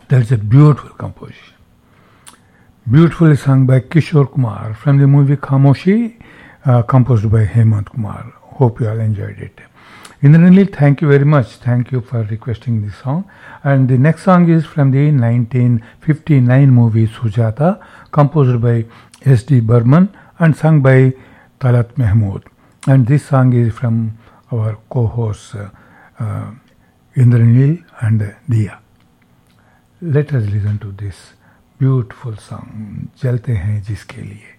That's a beautiful composition. Beautifully sung by Kishore Kumar from the movie Khamoshi, composed by Hemant Kumar. Hope you all enjoyed it. Indranil, thank you very much. Thank you for requesting this song. And the next song is from the 1959 movie Sujata, composed by S.D. Burman and sung by Talat Mahmood. And this song is from our co-hosts Indranil and Diya. Let us listen to this beautiful song, Jalte Hain Jiske Liye.